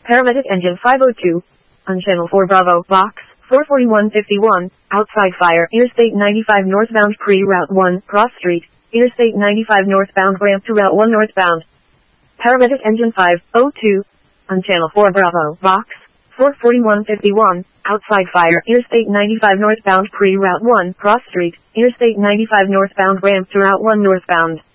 Paramedic engine 502. On channel 4 Bravo, box 44151, outside fire, Interstate 95 northbound pre-route 1, cross street, Interstate 95 northbound ramp to route 1 northbound. Paramedic engine 502. On channel 4 Bravo, box 44151, outside fire, Interstate 95 northbound pre-route 1, cross street, Interstate 95 northbound ramp to route 1 northbound.